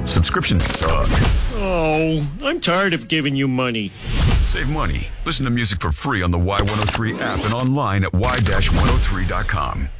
Subscriptions suck. Oh, I'm tired of giving you money. Save money. Listen to music for free on the Y103 app and online at y-103.com.